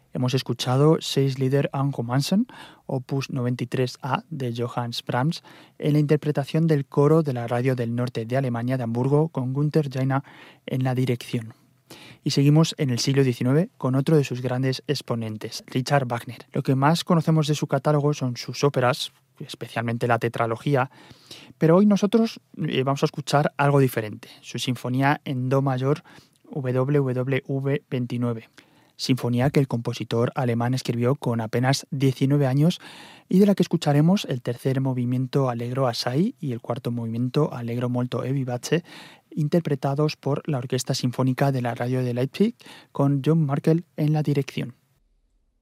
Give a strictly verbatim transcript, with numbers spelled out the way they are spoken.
Hemos escuchado Seis Lieder an Romanzen, opus noventa y tres A de Johannes Brahms, en la interpretación del coro de la Radio del Norte de Alemania de Hamburgo con Günther Jainer en la dirección. Y seguimos en el siglo diecinueve con otro de sus grandes exponentes, Richard Wagner. Lo que más conocemos de su catálogo son sus óperas, especialmente la tetralogía, pero hoy nosotros eh, vamos a escuchar algo diferente, su sinfonía en do mayor W W V veintinueve. Sinfonía que el compositor alemán escribió con apenas diecinueve años y de la que escucharemos el tercer movimiento Allegro assai y el cuarto movimiento Allegro molto e vivace, interpretados por la Orquesta Sinfónica de la Radio de Leipzig con John Markel en la dirección.